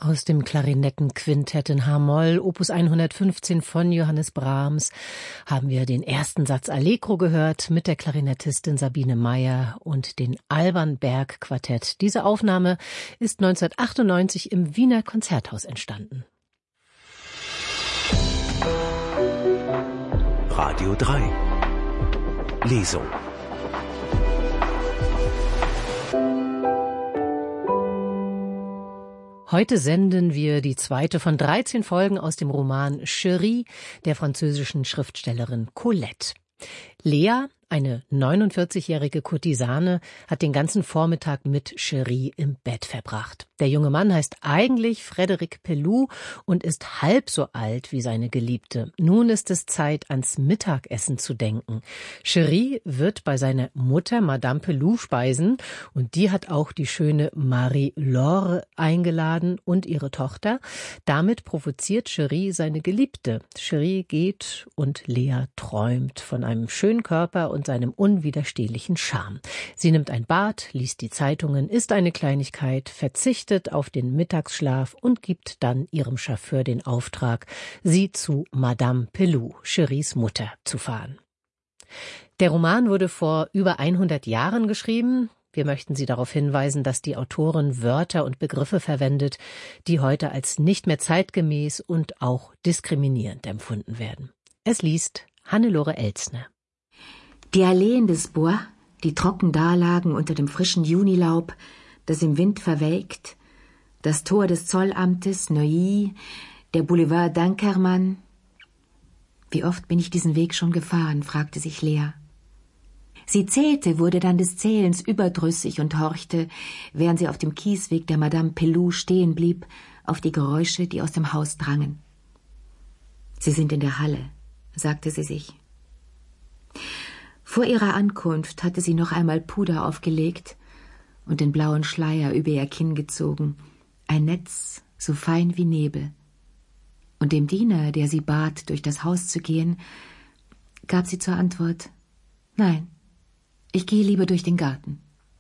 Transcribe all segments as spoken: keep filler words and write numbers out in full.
Aus dem Klarinettenquintett in H-Moll, Opus hundertfünfzehn von Johannes Brahms, haben wir den ersten Satz Allegro gehört mit der Klarinettistin Sabine Meyer und den Alban Berg Quartett. Diese Aufnahme ist neunzehnhundertachtundneunzig im Wiener Konzerthaus entstanden. Radio drei Lesung. Heute senden wir die zweite von dreizehn Folgen aus dem Roman Chérie der französischen Schriftstellerin Colette. Lea, eine neunundvierzigjährige Kurtisane, hat den ganzen Vormittag mit Chérie im Bett verbracht. Der junge Mann heißt eigentlich Frédéric Pelloux und ist halb so alt wie seine Geliebte. Nun ist es Zeit, ans Mittagessen zu denken. Chérie wird bei seiner Mutter Madame Pelloux speisen und die hat auch die schöne Marie-Laure eingeladen und ihre Tochter. Damit provoziert Chérie seine Geliebte. Chérie geht und Lea träumt von einem schönen Körper und seinem unwiderstehlichen Charme. Sie nimmt ein Bad, liest die Zeitungen, isst eine Kleinigkeit, verzichtet auf den Mittagsschlaf und gibt dann ihrem Chauffeur den Auftrag, sie zu Madame Pelloux, Chéries Mutter, zu fahren. Der Roman wurde vor über hundert Jahren geschrieben. Wir möchten Sie darauf hinweisen, dass die Autorin Wörter und Begriffe verwendet, die heute als nicht mehr zeitgemäß und auch diskriminierend empfunden werden. Es liest Hannelore Elsner. Die Alleen des Bois, die trocken dalagen unter dem frischen Junilaub, das im Wind verwelkt, das Tor des Zollamtes, Neuilly, der Boulevard d'Inkermann. Wie oft bin ich diesen Weg schon gefahren, fragte sich Lea. Sie zählte, wurde dann des Zählens überdrüssig und horchte, während sie auf dem Kiesweg der Madame Pelloux stehen blieb, auf die Geräusche, die aus dem Haus drangen. Sie sind in der Halle, sagte sie sich. Vor ihrer Ankunft hatte sie noch einmal Puder aufgelegt und den blauen Schleier über ihr Kinn gezogen, ein Netz so fein wie Nebel. Und dem Diener, der sie bat, durch das Haus zu gehen, gab sie zur Antwort: Nein, ich gehe lieber durch den Garten.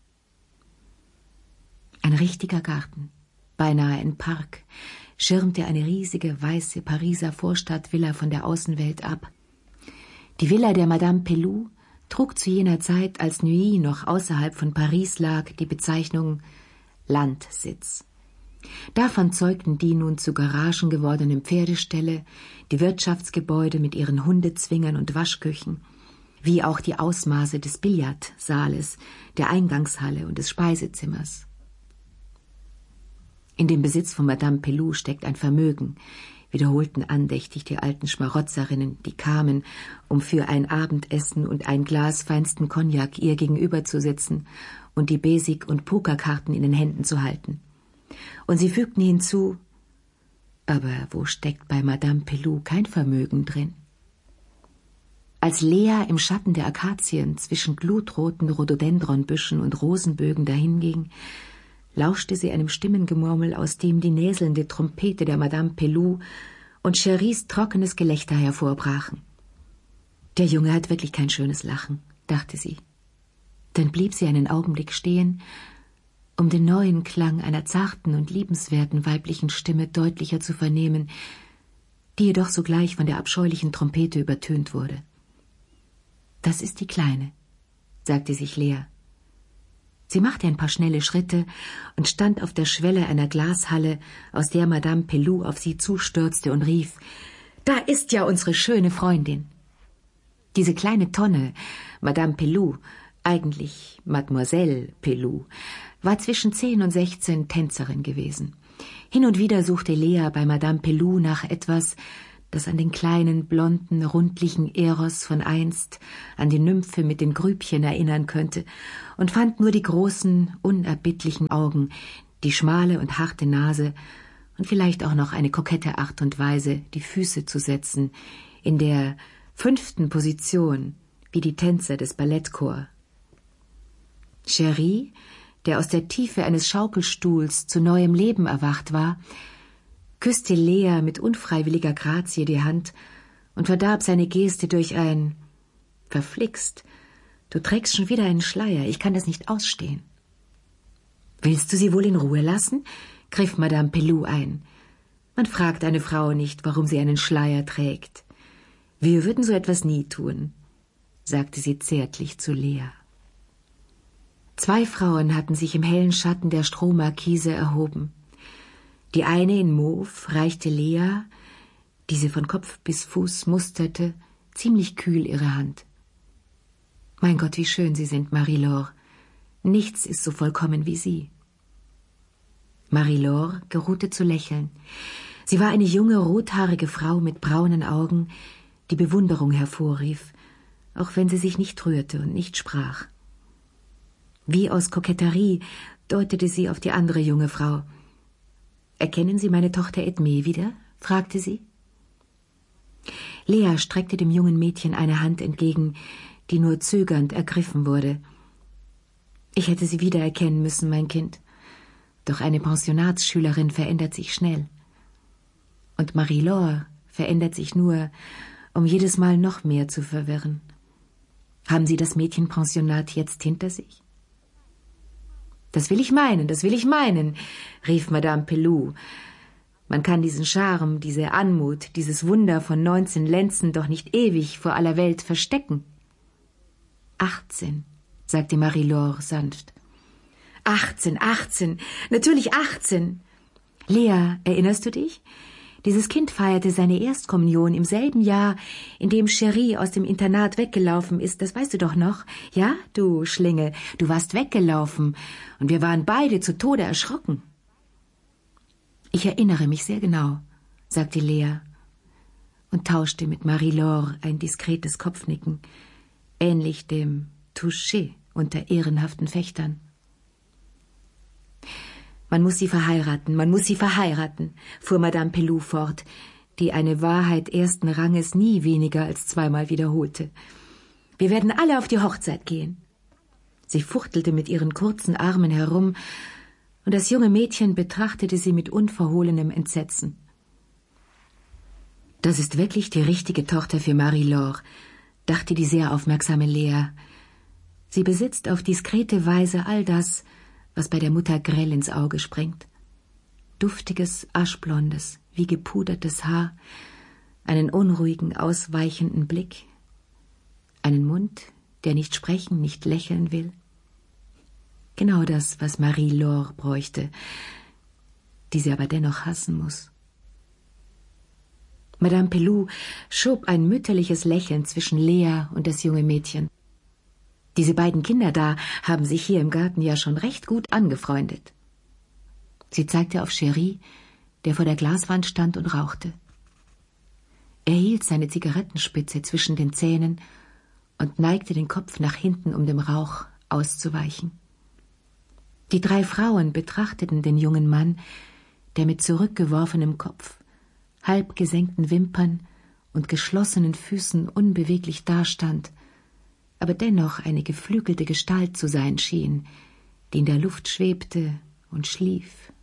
Ein richtiger Garten, beinahe ein Park, schirmte eine riesige weiße Pariser Vorstadtvilla von der Außenwelt ab. Die Villa der Madame Pelloux trug zu jener Zeit, als Neuilly noch außerhalb von Paris lag, die Bezeichnung Landsitz. Davon zeugten die nun zu Garagen gewordenen Pferdeställe, die Wirtschaftsgebäude mit ihren Hundezwingern und Waschküchen, wie auch die Ausmaße des Billardsaales, der Eingangshalle und des Speisezimmers. In dem Besitz von Madame Pelloux steckt ein Vermögen, wiederholten andächtig die alten Schmarotzerinnen, die kamen, um für ein Abendessen und ein Glas feinsten Cognac ihr gegenüber zu sitzen und die Basic- und Pokerkarten in den Händen zu halten. Und sie fügten hinzu: Aber wo steckt bei Madame Pelloux kein Vermögen drin? Als Lea im Schatten der Akazien zwischen glutroten Rhododendronbüschen und Rosenbögen dahinging, lauschte sie einem Stimmengemurmel, aus dem die näselnde Trompete der Madame Pelloux und Chéries trockenes Gelächter hervorbrachen. Der Junge hat wirklich kein schönes Lachen, dachte sie. Dann blieb sie einen Augenblick stehen, um den neuen Klang einer zarten und liebenswerten weiblichen Stimme deutlicher zu vernehmen, die jedoch sogleich von der abscheulichen Trompete übertönt wurde. »Das ist die Kleine«, sagte sich Lea. Sie machte ein paar schnelle Schritte und stand auf der Schwelle einer Glashalle, aus der Madame Pelloux auf sie zustürzte und rief: »Da ist ja unsere schöne Freundin!« Diese kleine Tonne, Madame Pelloux, eigentlich Mademoiselle Pelloux, war zwischen zehn und sechzehn Tänzerin gewesen. Hin und wieder suchte Lea bei Madame Pelloux nach etwas, das an den kleinen, blonden, rundlichen Eros von einst, an die Nymphe mit den Grübchen erinnern könnte, und fand nur die großen, unerbittlichen Augen, die schmale und harte Nase und vielleicht auch noch eine kokette Art und Weise, die Füße zu setzen, in der fünften Position, wie die Tänzer des Ballettchors. Chérie, der aus der Tiefe eines Schaukelstuhls zu neuem Leben erwacht war, küsste Lea mit unfreiwilliger Grazie die Hand und verdarb seine Geste durch ein »Verflixt, du trägst schon wieder einen Schleier, ich kann das nicht ausstehen.« »Willst du sie wohl in Ruhe lassen?« griff Madame Pelou ein. Man fragt eine Frau nicht, warum sie einen Schleier trägt. Wir würden so etwas nie tun, sagte sie zärtlich zu Lea. Zwei Frauen hatten sich im hellen Schatten der Strohmarkise erhoben. Die eine in Mauve reichte Lea, die sie von Kopf bis Fuß musterte, ziemlich kühl ihre Hand. »Mein Gott, wie schön Sie sind, Marie-Laure. Nichts ist so vollkommen wie Sie.« Marie-Laure geruhte zu lächeln. Sie war eine junge, rothaarige Frau mit braunen Augen, die Bewunderung hervorrief, auch wenn sie sich nicht rührte und nicht sprach. Wie aus Koketterie deutete sie auf die andere junge Frau. »Erkennen Sie meine Tochter Edmé wieder?« fragte sie. Lea streckte dem jungen Mädchen eine Hand entgegen, die nur zögernd ergriffen wurde. »Ich hätte Sie wiedererkennen müssen, mein Kind. Doch eine Pensionatsschülerin verändert sich schnell. Und Marie-Laure verändert sich nur, um jedes Mal noch mehr zu verwirren. Haben Sie das Mädchenpensionat jetzt hinter sich?« »Das will ich meinen, das will ich meinen«, rief Madame Pelou. »Man kann diesen Charme, diese Anmut, dieses Wunder von neunzehn Lenzen doch nicht ewig vor aller Welt verstecken.« »Achtzehn«, sagte Marie-Laure sanft. »Achtzehn, achtzehn, natürlich achtzehn. Lea, erinnerst du dich? Dieses Kind feierte seine Erstkommunion im selben Jahr, in dem Cherie aus dem Internat weggelaufen ist, das weißt du doch noch? Ja, du Schlinge, du warst weggelaufen, und wir waren beide zu Tode erschrocken.« »Ich erinnere mich sehr genau«, sagte Lea und tauschte mit Marie-Laure ein diskretes Kopfnicken, ähnlich dem Touché unter ehrenhaften Fechtern. »Man muss sie verheiraten, man muss sie verheiraten«, fuhr Madame Pelou fort, die eine Wahrheit ersten Ranges nie weniger als zweimal wiederholte. »Wir werden alle auf die Hochzeit gehen.« Sie fuchtelte mit ihren kurzen Armen herum, und das junge Mädchen betrachtete sie mit unverhohlenem Entsetzen. »Das ist wirklich die richtige Tochter für Marie-Laure«, dachte die sehr aufmerksame Lea. »Sie besitzt auf diskrete Weise all das, was bei der Mutter grell ins Auge springt. Duftiges, aschblondes, wie gepudertes Haar, einen unruhigen, ausweichenden Blick, einen Mund, der nicht sprechen, nicht lächeln will. Genau das, was Marie-Laure bräuchte, die sie aber dennoch hassen muss.« Madame Pelou schob ein mütterliches Lächeln zwischen Lea und das junge Mädchen. »Diese beiden Kinder da haben sich hier im Garten ja schon recht gut angefreundet.« Sie zeigte auf Cherie, der vor der Glaswand stand und rauchte. Er hielt seine Zigarettenspitze zwischen den Zähnen und neigte den Kopf nach hinten, um dem Rauch auszuweichen. Die drei Frauen betrachteten den jungen Mann, der mit zurückgeworfenem Kopf, halb gesenkten Wimpern und geschlossenen Füßen unbeweglich dastand, aber dennoch eine geflügelte Gestalt zu sein schien, die in der Luft schwebte und schlief.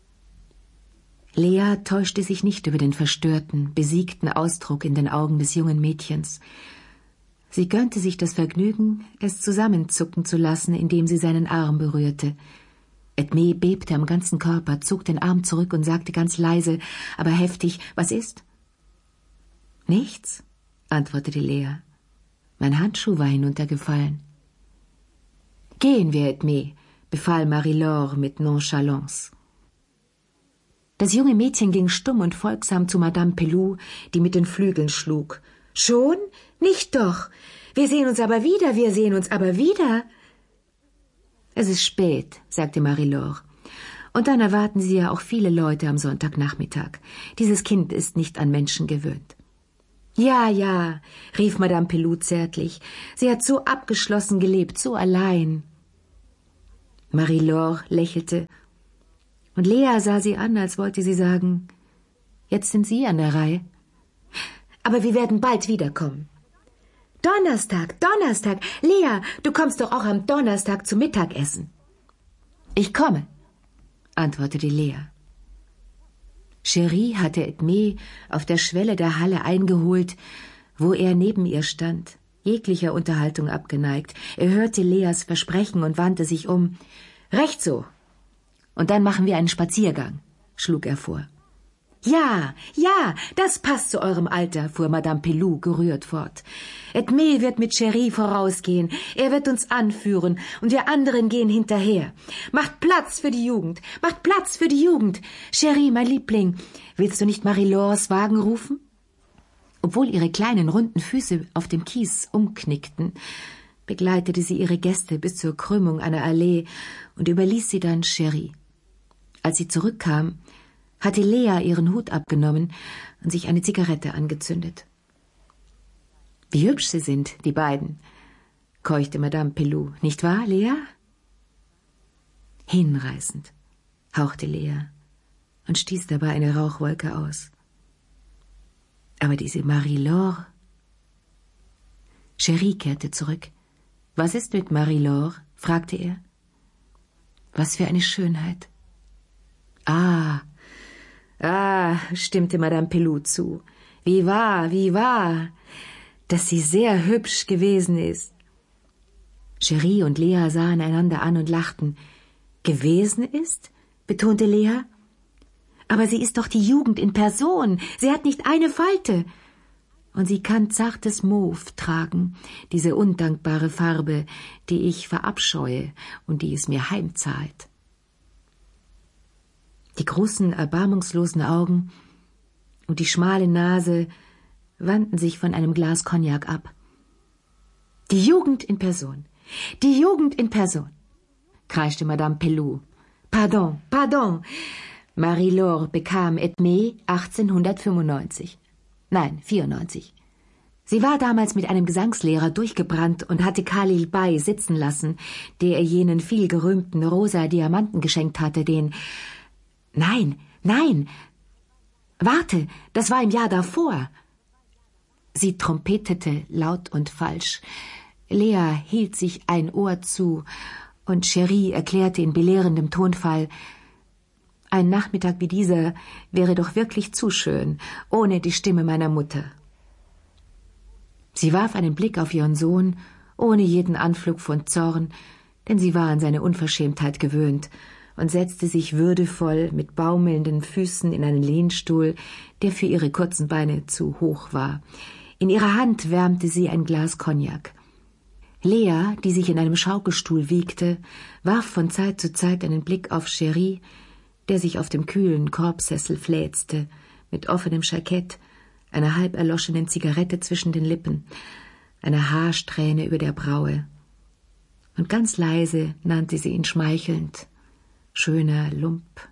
Lea täuschte sich nicht über den verstörten, besiegten Ausdruck in den Augen des jungen Mädchens. Sie gönnte sich das Vergnügen, es zusammenzucken zu lassen, indem sie seinen Arm berührte. Edmé bebte am ganzen Körper, zog den Arm zurück und sagte ganz leise, aber heftig, »Was ist?« »Nichts«, antwortete Lea. »Mein Handschuh war hinuntergefallen.« »Gehen wir, Edmé«, befahl Marie-Laure mit Nonchalance. Das junge Mädchen ging stumm und folgsam zu Madame Pelou, die mit den Flügeln schlug. »Schon? Nicht doch! Wir sehen uns aber wieder, wir sehen uns aber wieder!« »Es ist spät«, sagte Marie-Laure. »Und dann erwarten Sie ja auch viele Leute am Sonntagnachmittag. Dieses Kind ist nicht an Menschen gewöhnt.« »Ja, ja«, rief Madame Pelou zärtlich. »Sie hat so abgeschlossen gelebt, so allein.« Marie-Laure lächelte, und Lea sah sie an, als wollte sie sagen, »Jetzt sind Sie an der Reihe.« »Aber wir werden bald wiederkommen.« »Donnerstag, Donnerstag! Lea, du kommst doch auch am Donnerstag zum Mittagessen.« »Ich komme«, antwortete Lea. Cherie hatte Edmé auf der Schwelle der Halle eingeholt, wo er neben ihr stand, jeglicher Unterhaltung abgeneigt. Er hörte Leas Versprechen und wandte sich um. »Recht so. Und dann machen wir einen Spaziergang.« schlug er vor. »Ja, ja, das passt zu eurem Alter«, fuhr Madame Pelou gerührt fort. »Edmé wird mit Chéri vorausgehen, er wird uns anführen, und wir anderen gehen hinterher. Macht Platz für die Jugend, macht Platz für die Jugend. Chéri, mein Liebling, willst du nicht Marie-Laures Wagen rufen?« Obwohl ihre kleinen, runden Füße auf dem Kies umknickten, begleitete sie ihre Gäste bis zur Krümmung einer Allee und überließ sie dann Chéri. Als sie zurückkam, hatte Lea ihren Hut abgenommen und sich eine Zigarette angezündet. »Wie hübsch sie sind, die beiden«, keuchte Madame Pelou. »Nicht wahr, Lea?« »Hinreißend«, hauchte Lea und stieß dabei eine Rauchwolke aus. »Aber diese Marie-Laure...« Chéri kehrte zurück. »Was ist mit Marie-Laure?« fragte er. »Was für eine Schönheit!« »Ah, ah«, stimmte Madame Pelou zu. »Wie wahr, wie wahr, dass sie sehr hübsch gewesen ist.« Chéri und Lea sahen einander an und lachten. »Gewesen ist?« betonte Lea. »Aber sie ist doch die Jugend in Person. Sie hat nicht eine Falte. Und sie kann zartes Mauve tragen, diese undankbare Farbe, die ich verabscheue und die es mir heimzahlt.« Die großen, erbarmungslosen Augen und die schmale Nase wandten sich von einem Glas Cognac ab. »Die Jugend in Person, die Jugend in Person«, kreischte Madame Pelou. »Pardon, pardon, Marie-Laure bekam Edmé achtzehnhundertfünfundneunzig. Nein, vierundneunzig. Sie war damals mit einem Gesangslehrer durchgebrannt und hatte Khalil Bey sitzen lassen, der ihr jenen vielgerühmten rosa Diamanten geschenkt hatte, den... »Nein, nein, warte, das war im Jahr davor.« Sie trompetete laut und falsch. Lea hielt sich ein Ohr zu, und Chéri erklärte in belehrendem Tonfall, ein Nachmittag wie dieser wäre doch wirklich zu schön, ohne die Stimme meiner Mutter. Sie warf einen Blick auf ihren Sohn, ohne jeden Anflug von Zorn, denn sie war an seine Unverschämtheit gewöhnt, und setzte sich würdevoll mit baumelnden Füßen in einen Lehnstuhl, der für ihre kurzen Beine zu hoch war. In ihrer Hand wärmte sie ein Glas Cognac. Lea, die sich in einem Schaukelstuhl wiegte, warf von Zeit zu Zeit einen Blick auf Chéri, der sich auf dem kühlen Korbsessel fläzte, mit offenem Jackett, einer halb erloschenen Zigarette zwischen den Lippen, einer Haarsträhne über der Braue. Und ganz leise nannte sie ihn schmeichelnd, »schöner Lump«.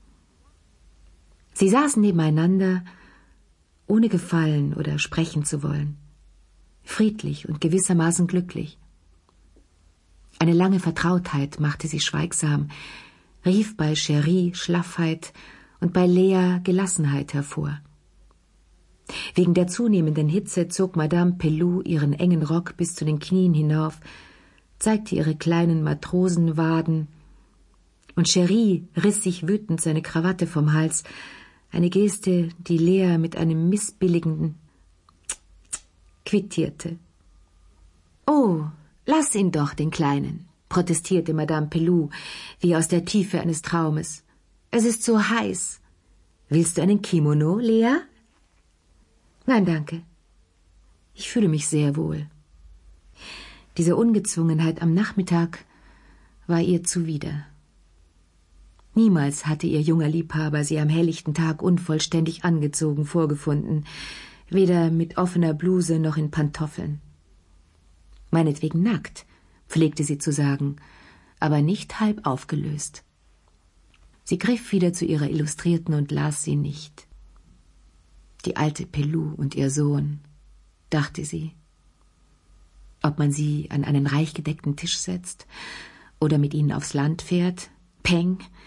Sie saßen nebeneinander, ohne gefallen oder sprechen zu wollen, friedlich und gewissermaßen glücklich. Eine lange Vertrautheit machte sie schweigsam, rief bei Chéri Schlaffheit und bei Lea Gelassenheit hervor. Wegen der zunehmenden Hitze zog Madame Pelou ihren engen Rock bis zu den Knien hinauf, zeigte ihre kleinen Matrosenwaden, und Chéri riss sich wütend seine Krawatte vom Hals, eine Geste, die Lea mit einem missbilligenden quittierte. »Oh, lass ihn doch, den Kleinen«, protestierte Madame Pelou, wie aus der Tiefe eines Traumes. »Es ist so heiß. Willst du einen Kimono, Lea?« »Nein, danke. Ich fühle mich sehr wohl.« Diese Ungezwungenheit am Nachmittag war ihr zuwider. Niemals hatte ihr junger Liebhaber sie am helllichten Tag unvollständig angezogen vorgefunden, weder mit offener Bluse noch in Pantoffeln. Meinetwegen nackt, pflegte sie zu sagen, aber nicht halb aufgelöst. Sie griff wieder zu ihrer Illustrierten und las sie nicht. Die alte Pelou und ihr Sohn, dachte sie. Ob man sie an einen reich gedeckten Tisch setzt oder mit ihnen aufs Land fährt, Peng,